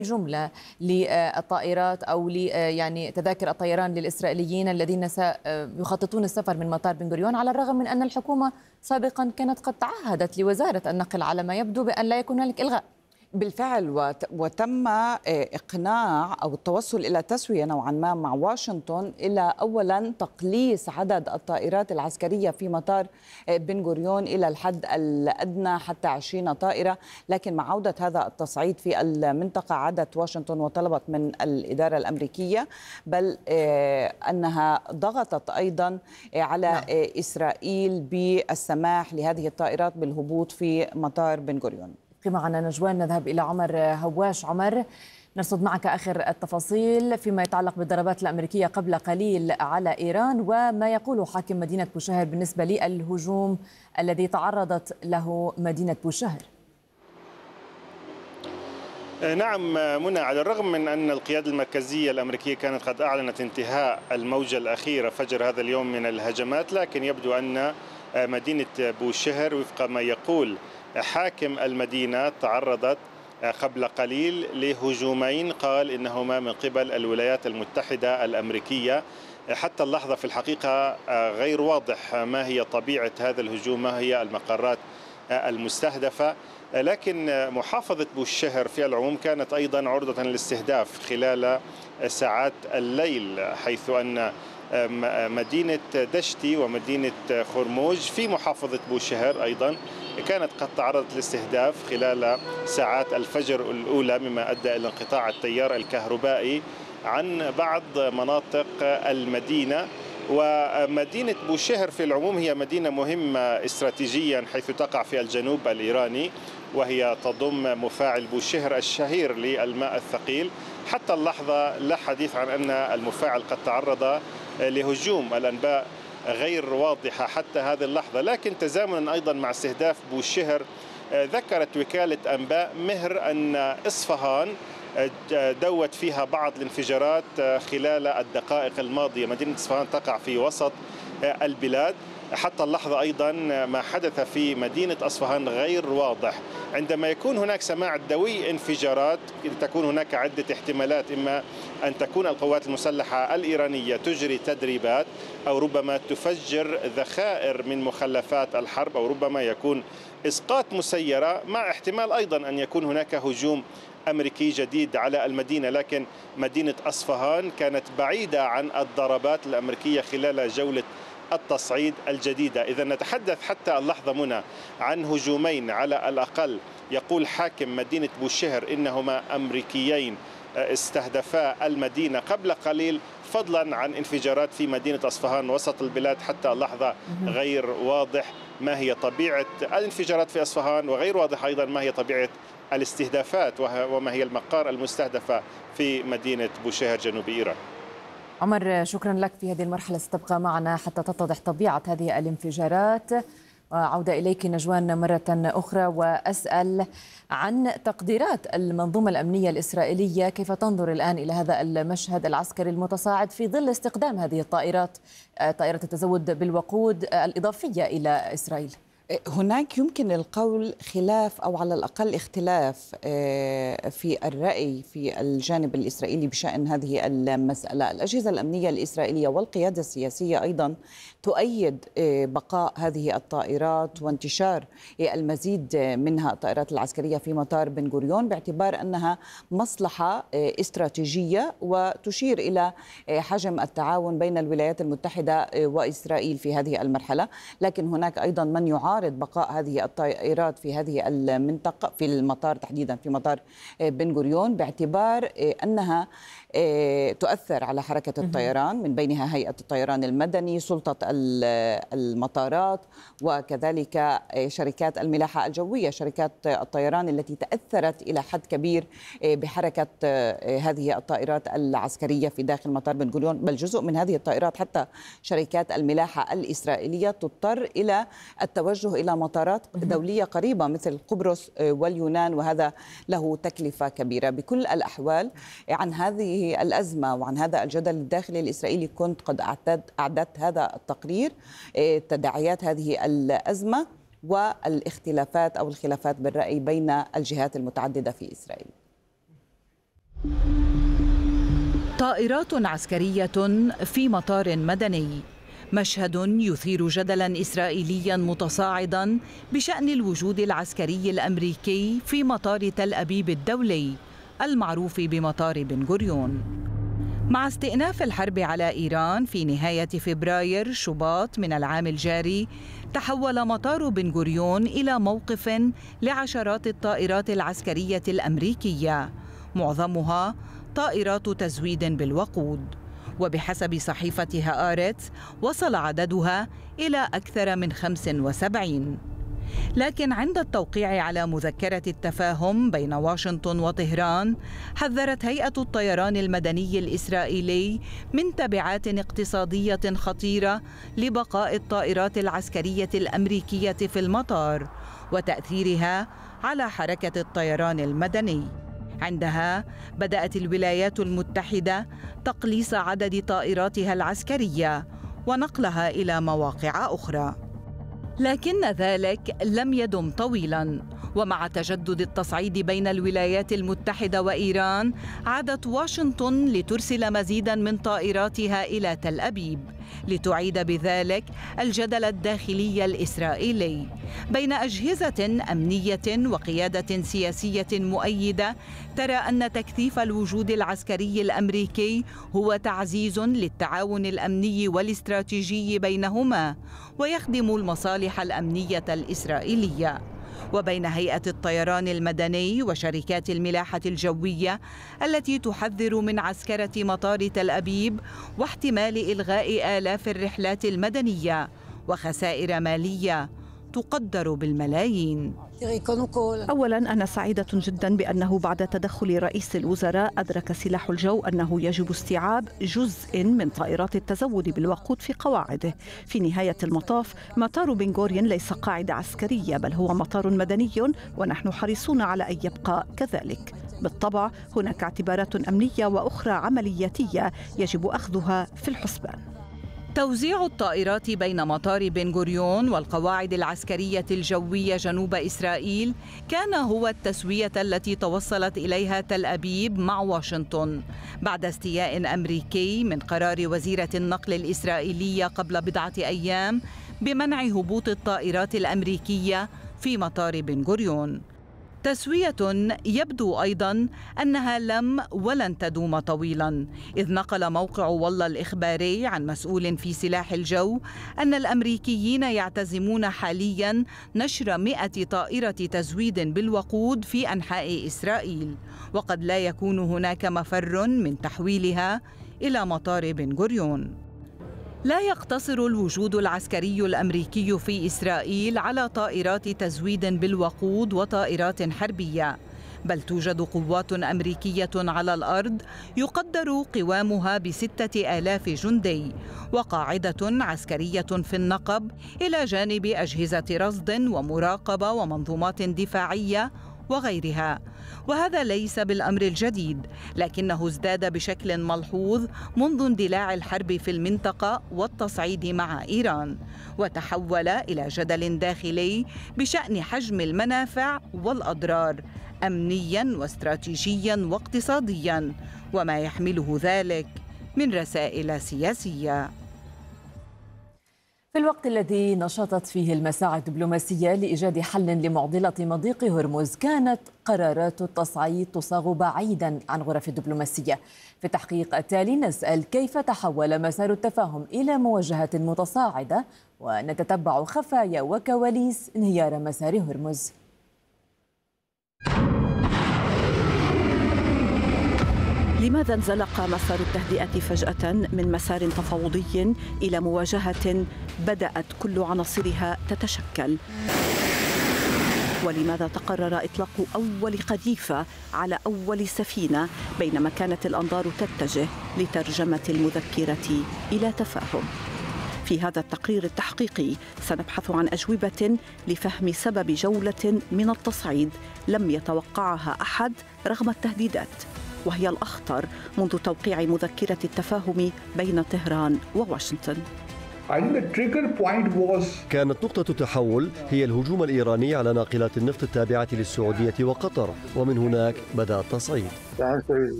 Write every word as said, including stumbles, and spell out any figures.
جملة للطائرات أو ل يعني تذاكر الطيران للإسرائيليين الذين سيخططون السفر من مطار بن غوريون، على الرغم من أن الحكومة سابقا كانت قد تعهدت لوزارة النقل على ما يبدو بأن لا يكون هنالك إلغاء. بالفعل، وتم إقناع أو التوصل إلى تسوية نوعا ما مع واشنطن إلى أولا تقليص عدد الطائرات العسكرية في مطار بن غوريون إلى الحد الأدنى حتى عشرين طائرة، لكن مع عودة هذا التصعيد في المنطقة عادت واشنطن وطلبت من الإدارة الأمريكية بل أنها ضغطت أيضا على نعم. إسرائيل بالسماح لهذه الطائرات بالهبوط في مطار بن غوريون. معنا نجوان، نذهب إلى عمر هواش. عمر، نرصد معك آخر التفاصيل فيما يتعلق بالضربات الأمريكية قبل قليل على إيران، وما يقوله حاكم مدينة بوشهر بالنسبة للهجوم الذي تعرضت له مدينة بوشهر. نعم منى، على الرغم من أن القيادة المركزية الأمريكية كانت قد أعلنت انتهاء الموجة الأخيرة فجر هذا اليوم من الهجمات، لكن يبدو أن مدينة بوشهر وفق ما يقول حاكم المدينة تعرضت قبل قليل لهجومين قال إنهما من قبل الولايات المتحدة الأمريكية. حتى اللحظة في الحقيقة غير واضح ما هي طبيعة هذا الهجوم، ما هي المقرات المستهدفة، لكن محافظة بوشهر في العموم كانت أيضا عرضة للاستهداف خلال ساعات الليل، حيث أن مدينة دشتي ومدينة خرموج في محافظة بوشهر أيضا كانت قد تعرضت لاستهداف خلال ساعات الفجر الأولى، مما أدى إلى انقطاع التيار الكهربائي عن بعض مناطق المدينة. ومدينة بوشهر في العموم هي مدينة مهمة استراتيجيا حيث تقع في الجنوب الإيراني، وهي تضم مفاعل بوشهر الشهير للماء الثقيل. حتى اللحظة لا حديث عن أن المفاعل قد تعرض لهجوم، الأنباء غير واضحة حتى هذه اللحظة، لكن تزامنا أيضا مع استهداف بوشهر ذكرت وكالة أنباء مهر أن إصفهان دوت فيها بعض الانفجارات خلال الدقائق الماضية. مدينة إصفهان تقع في وسط البلاد. حتى اللحظة أيضا ما حدث في مدينة أصفهان غير واضح. عندما يكون هناك سماع دوي انفجارات تكون هناك عدة احتمالات، إما أن تكون القوات المسلحة الإيرانية تجري تدريبات، أو ربما تفجر ذخائر من مخلفات الحرب، أو ربما يكون إسقاط مسيرة، مع احتمال أيضا أن يكون هناك هجوم أمريكي جديد على المدينة. لكن مدينة أصفهان كانت بعيدة عن الضربات الأمريكية خلال جولة التصعيد الجديدة. إذا نتحدث حتى اللحظة منى عن هجومين على الأقل، يقول حاكم مدينة بوشهر إنهما أمريكيين استهدفا المدينة قبل قليل، فضلا عن انفجارات في مدينة أصفهان وسط البلاد. حتى اللحظة غير واضح ما هي طبيعة الانفجارات في أصفهان، وغير واضح أيضا ما هي طبيعة الاستهدافات وما هي المقار المستهدفة في مدينة بوشهر جنوب إيران. عمر، شكرا لك. في هذه المرحلة ستبقى معنا حتى تتضح طبيعة هذه الانفجارات. عودة إليك نجوان مرة أخرى، وأسأل عن تقديرات المنظومة الأمنية الإسرائيلية. كيف تنظر الآن إلى هذا المشهد العسكري المتصاعد في ظل استخدام هذه الطائرات، طائرة التزود بالوقود الإضافية إلى إسرائيل؟ هناك يمكن القول خلاف أو على الأقل اختلاف في الرأي في الجانب الإسرائيلي بشأن هذه المسألة. الأجهزة الأمنية الإسرائيلية والقيادة السياسية أيضا تؤيد بقاء هذه الطائرات وانتشار المزيد منها الطائرات العسكرية في مطار بن غوريون، باعتبار أنها مصلحة استراتيجية وتشير إلى حجم التعاون بين الولايات المتحدة وإسرائيل في هذه المرحلة. لكن هناك أيضا من يعارض بقاء هذه الطائرات في هذه المنطقة، في المطار تحديدا في مطار بن غوريون، باعتبار أنها تؤثر على حركة الطيران، من بينها هيئة الطيران المدني، سلطة المطارات، وكذلك شركات الملاحة الجوية، شركات الطيران التي تأثرت إلى حد كبير بحركة هذه الطائرات العسكرية في داخل مطار بن غوريون. بل جزء من هذه الطائرات حتى شركات الملاحة الإسرائيلية تضطر إلى التوجه إلى مطارات دولية قريبة مثل قبرص واليونان، وهذا له تكلفة كبيرة. بكل الأحوال عن هذه الأزمة وعن هذا الجدل الداخلي الإسرائيلي كنت قد أعددت هذا التقرير، تداعيات هذه الأزمة والاختلافات أو الخلافات بالرأي بين الجهات المتعددة في إسرائيل. طائرات عسكرية في مطار مدني، مشهد يثير جدلا إسرائيليا متصاعدا بشأن الوجود العسكري الأمريكي في مطار تل أبيب الدولي المعروف بمطار بن غوريون. مع استئناف الحرب على إيران في نهاية فبراير شباط من العام الجاري، تحول مطار بن غوريون إلى موقف لعشرات الطائرات العسكرية الأمريكية، معظمها طائرات تزويد بالوقود، وبحسب صحيفة هآرتس وصل عددها إلى أكثر من خمس وسبعين. لكن عند التوقيع على مذكرة التفاهم بين واشنطن وطهران، حذرت هيئة الطيران المدني الإسرائيلي من تبعات اقتصادية خطيرة لبقاء الطائرات العسكرية الأمريكية في المطار وتأثيرها على حركة الطيران المدني. عندها بدأت الولايات المتحدة تقليص عدد طائراتها العسكرية ونقلها إلى مواقع أخرى. لكن ذلك لم يدم طويلاً، ومع تجدد التصعيد بين الولايات المتحدة وإيران، عادت واشنطن لترسل مزيداً من طائراتها إلى تل أبيب لتعيد بذلك الجدل الداخلي الإسرائيلي بين أجهزة أمنية وقيادة سياسية مؤيدة ترى أن تكثيف الوجود العسكري الأمريكي هو تعزيز للتعاون الأمني والاستراتيجي بينهما ويخدم المصالح الأمنية الإسرائيلية، وبين هيئة الطيران المدني وشركات الملاحة الجوية التي تحذر من عسكرة مطار تل أبيب واحتمال إلغاء آلاف الرحلات المدنية وخسائر مالية تقدر بالملايين. أولاً أنا سعيدة جداً بأنه بعد تدخل رئيس الوزراء أدرك سلاح الجو أنه يجب استيعاب جزء من طائرات التزود بالوقود في قواعده. في نهاية المطاف مطار بن غوريون ليس قاعدة عسكرية، بل هو مطار مدني، ونحن حريصون على أن يبقى كذلك. بالطبع هناك اعتبارات أمنية وأخرى عملياتية يجب أخذها في الحسبان. توزيع الطائرات بين مطار بن غوريون والقواعد العسكرية الجوية جنوب إسرائيل كان هو التسوية التي توصلت إليها تل أبيب مع واشنطن بعد استياء أمريكي من قرار وزيرة النقل الإسرائيلية قبل بضعة أيام بمنع هبوط الطائرات الأمريكية في مطار بن غوريون. تسوية يبدو أيضاً أنها لم ولن تدوم طويلاً، إذ نقل موقع والله الإخباري عن مسؤول في سلاح الجو أن الأمريكيين يعتزمون حالياً نشر مئة طائرة تزويد بالوقود في أنحاء إسرائيل، وقد لا يكون هناك مفر من تحويلها إلى مطار بن غوريون. لا يقتصر الوجود العسكري الأمريكي في إسرائيل على طائرات تزويد بالوقود وطائرات حربية، بل توجد قوات أمريكية على الأرض يقدر قوامها بستة آلاف جندي، وقاعدة عسكرية في النقب إلى جانب أجهزة رصد ومراقبة ومنظومات دفاعية وغيرها. وهذا ليس بالأمر الجديد، لكنه ازداد بشكل ملحوظ منذ اندلاع الحرب في المنطقة والتصعيد مع إيران، وتحول إلى جدل داخلي بشأن حجم المنافع والأضرار أمنياً واستراتيجياً واقتصادياً، وما يحمله ذلك من رسائل سياسية. في الوقت الذي نشطت فيه المساعي الدبلوماسية لإيجاد حل لمعضلة مضيق هرمز، كانت قرارات التصعيد تصاغ بعيدا عن غرف الدبلوماسية. في التحقيق التالي نسأل كيف تحول مسار التفاهم إلى مواجهة متصاعدة، ونتتبع خفايا وكواليس انهيار مسار هرمز. لماذا انزلق مسار التهدئة فجأة من مسار تفاوضي إلى مواجهة بدأت كل عناصرها تتشكل؟ ولماذا تقرر إطلاق أول قذيفة على أول سفينة بينما كانت الأنظار تتجه لترجمة المذكرة إلى تفاهم؟ في هذا التقرير التحقيقي سنبحث عن أجوبة لفهم سبب جولة من التصعيد لم يتوقعها أحد رغم التهديدات، وهي الأخطر منذ توقيع مذكرة التفاهم بين طهران وواشنطن. كانت نقطة التحول هي الهجوم الإيراني على ناقلات النفط التابعة للسعودية وقطر، ومن هناك بدأ التصعيد.